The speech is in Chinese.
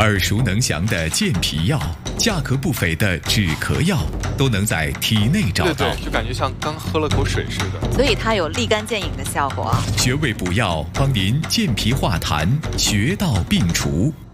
耳熟能详的健脾药，价格不菲的止咳药，都能在体内找到。 对，就感觉像刚喝了口水似的。 所以它有立竿见影的效果。 穴位补药帮您健脾化痰，穴道病除。